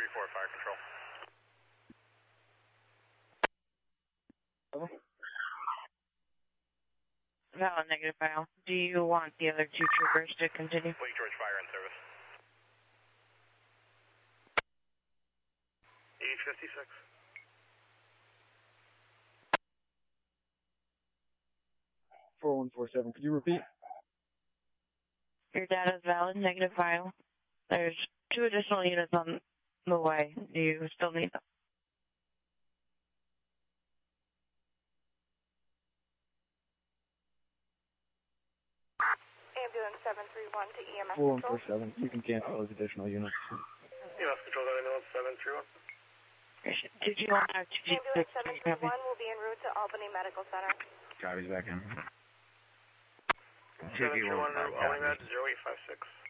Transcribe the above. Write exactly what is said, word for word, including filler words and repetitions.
three four, fire control. Hello? Valid, negative file. Do you want the other two troopers to continue? Lake George fire in service. E fifty-six. four one four seven, could you repeat? Your data is valid, negative file. There's two additional units on the way. Do you still need them? Ambulance seven three one to E M S four one control. four seven, you can cancel those additional units. E M S control, ambulance seven three one. Did you want our two G six? Ambulance seven three one will be en route to Albany Medical Center. Charlie's back in. seven three one, Albany Med, zero eight five six.